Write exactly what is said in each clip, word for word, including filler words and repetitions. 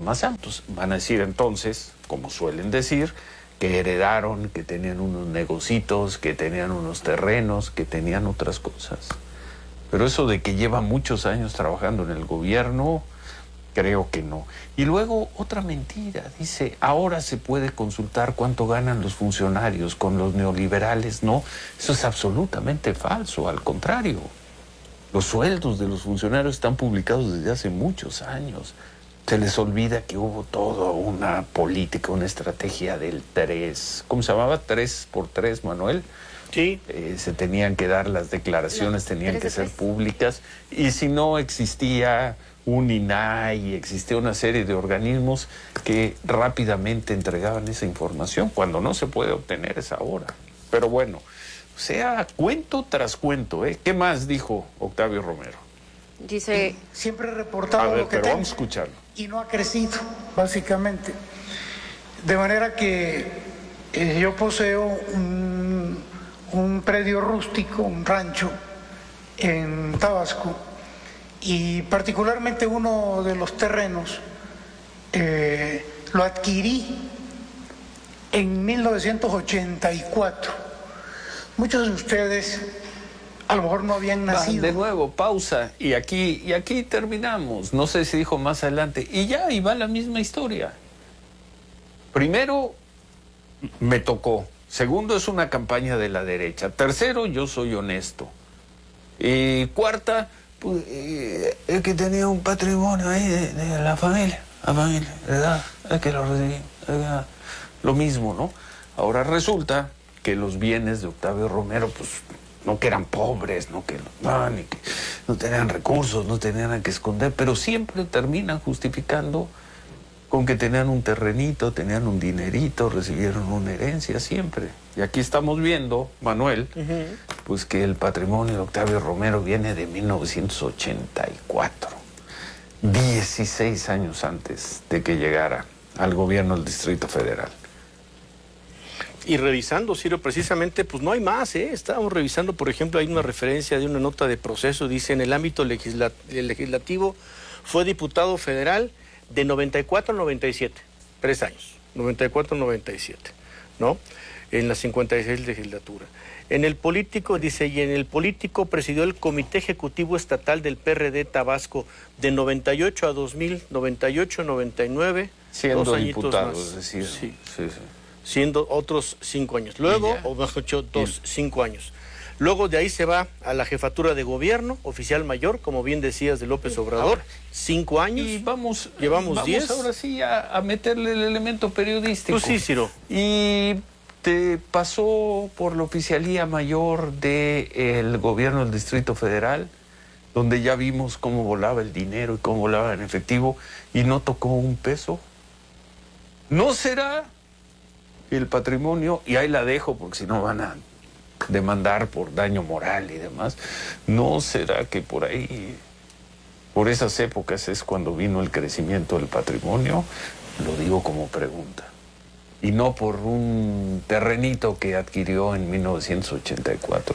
más altos. Van a decir entonces, como suelen decir, que heredaron, que tenían unos negocitos, que tenían unos terrenos, que tenían otras cosas. Pero eso de que lleva muchos años trabajando en el gobierno, creo que no. Y luego otra mentira, dice, ahora se puede consultar cuánto ganan los funcionarios con los neoliberales. No, eso es absolutamente falso, al contrario. Los sueldos de los funcionarios están publicados desde hace muchos años. Se les olvida que hubo toda una política, una estrategia del tres. ¿Cómo se llamaba? Tres por tres, Manuel. Sí. Eh, se tenían que dar las declaraciones, no, tenían que ser tres. públicas. Y si no, existía un I N A I, existía una serie de organismos que rápidamente entregaban esa información. Cuando no se puede obtener es ahora. Pero bueno, o sea, cuento tras cuento, ¿eh? ¿Qué más dijo Octavio Romero? Dice... Siempre he reportado A ver, lo que pero tengo vamos a escucharlo. y no ha crecido, básicamente. De manera que eh, yo poseo un, un predio rústico, un rancho en Tabasco, y particularmente uno de los terrenos eh, lo adquirí en mil novecientos ochenta y cuatro. Muchos de ustedes a lo mejor no habían nacido. Va, de nuevo, pausa, y aquí, y aquí terminamos. No sé si dijo más adelante. Y ya, y va la misma historia. Primero, me tocó. Segundo, es una campaña de la derecha. Tercero, yo soy honesto. Y cuarta, pues, eh, es que tenía un patrimonio ahí de, de la familia. La familia, ¿verdad? Es que lo recibí. ¿Verdad? Lo mismo, ¿no? Ahora resulta que los bienes de Octavio Romero, pues, no que eran pobres, no que no, ni que no tenían recursos, no tenían nada que esconder, pero siempre terminan justificando con que tenían un terrenito, tenían un dinerito, recibieron una herencia, siempre. Y aquí estamos viendo, Manuel, uh-huh. pues que el patrimonio de Octavio Romero viene de mil novecientos ochenta y cuatro, dieciséis años antes de que llegara al gobierno del Distrito Federal. Y revisando, Ciro, precisamente, pues no hay más, ¿eh? Estábamos revisando, por ejemplo, hay una referencia de una nota de proceso, dice, en el ámbito legisla legislativo fue diputado federal de noventa y cuatro a noventa y siete, tres años, noventa y cuatro a noventa y siete, ¿no? En la cincuenta y seis legislatura. En el político, dice, y en el político presidió el Comité Ejecutivo Estatal del P R D Tabasco de noventa y ocho a dos mil, noventa y ocho, noventa y nueve, siendo dos añitos diputado, más. es decir, sí. Sí, sí. Siendo otros cinco años. Luego, o mejor dicho, dos, cinco años. Luego de ahí se va a la jefatura de gobierno, oficial mayor, como bien decías, de López Obrador, ahora, cinco años. Y vamos, llevamos vamos diez. ahora sí a, a meterle el elemento periodístico. Pues sí, Ciro. Y te pasó por la oficialía mayor del gobierno del Distrito Federal, donde ya vimos cómo volaba el dinero y cómo volaba en efectivo, y no tocó un peso. ¿No será el patrimonio, y ahí la dejo porque si no van a demandar por daño moral y demás, no será que por ahí, por esas épocas es cuando vino el crecimiento del patrimonio? Lo digo como pregunta. Y no por un terrenito que adquirió en mil novecientos ochenta y cuatro.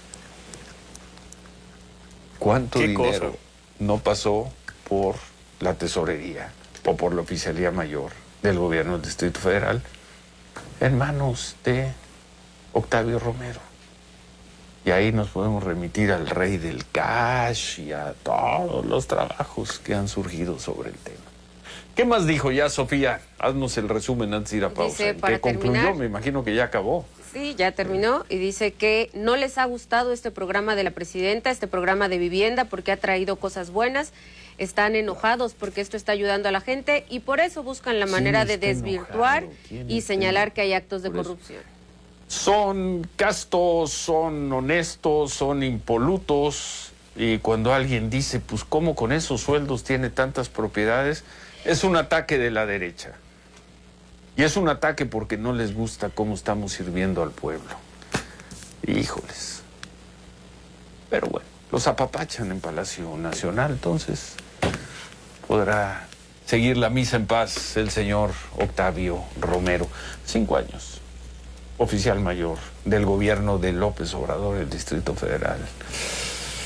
¿Cuánto dinero cosa? no pasó por la tesorería o por la oficialía mayor del gobierno del Distrito Federal en manos de Octavio Romero? Y ahí nos podemos remitir al rey del cash y a todos los trabajos que han surgido sobre el tema. ¿Qué más dijo ya, Sofía? Haznos el resumen antes de ir a pausa. Dice, para ¿Qué concluyó? terminar, Me imagino que ya acabó. Sí, ya terminó, y dice que no les ha gustado este programa de la presidenta, este programa de vivienda, porque ha traído cosas buenas. Están enojados porque esto está ayudando a la gente y por eso buscan la manera de desvirtuar y señalar que hay actos de corrupción. Son castos, son honestos, son impolutos, y cuando alguien dice, pues cómo con esos sueldos tiene tantas propiedades, es un ataque de la derecha. Y es un ataque porque no les gusta cómo estamos sirviendo al pueblo. Híjoles. Pero bueno, los apapachan en Palacio Nacional, entonces podrá seguir la misa en paz el señor Octavio Romero. Cinco años, oficial mayor del gobierno de López Obrador, el Distrito Federal.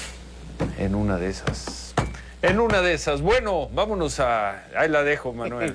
En una de esas. En una de esas. Bueno, vámonos a... Ahí la dejo, Manuel.